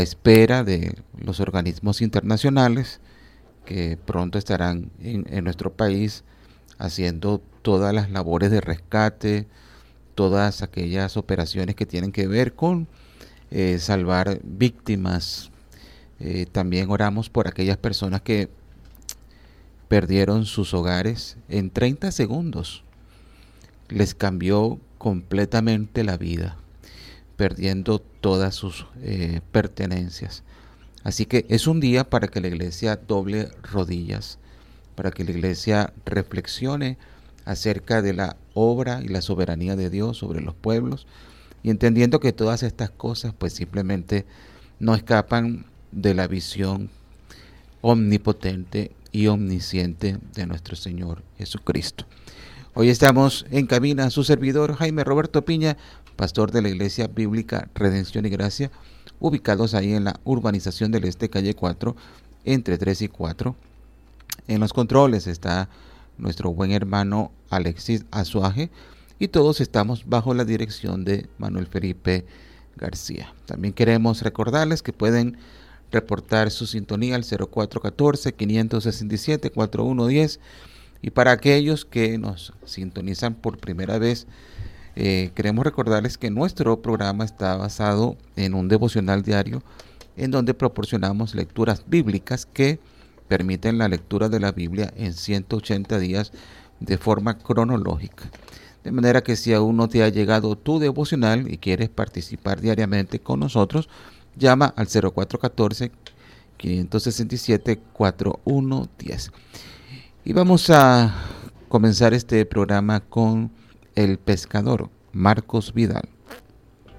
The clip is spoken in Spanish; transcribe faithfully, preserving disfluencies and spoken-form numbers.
espera de los organismos internacionales que pronto estarán en, en nuestro país haciendo todas las labores de rescate, todas aquellas operaciones que tienen que ver con eh, salvar víctimas. Eh, también oramos por aquellas personas que perdieron sus hogares en treinta segundos. Les cambió completamente la vida, perdiendo todas sus eh, pertenencias. Así que es un día para que la iglesia doble rodillas, para que la iglesia reflexione acerca de la obra y la soberanía de Dios sobre los pueblos, y entendiendo que todas estas cosas pues simplemente no escapan de la visión omnipotente y omnisciente de nuestro Señor Jesucristo. Hoy estamos en cabina su servidor Jaime Roberto Piña, pastor de la Iglesia Bíblica Redención y Gracia, ubicados ahí en la urbanización del Este, calle cuatro, entre tres y cuatro. En los controles está nuestro buen hermano Alexis Azuaje y todos estamos bajo la dirección de Manuel Felipe García. También queremos recordarles que pueden reportar su sintonía al cero cuatro uno cuatro, cinco seis siete, cuatro uno uno cero. Y para aquellos que nos sintonizan por primera vez, eh, queremos recordarles que nuestro programa está basado en un devocional diario en donde proporcionamos lecturas bíblicas que permiten la lectura de la Biblia en ciento ochenta días de forma cronológica. De manera que si aún no te ha llegado tu devocional y quieres participar diariamente con nosotros, llama al cero cuatro uno cuatro, cinco seis siete, cuatro uno uno cero. Y vamos a comenzar este programa con el pescador Marcos Vidal.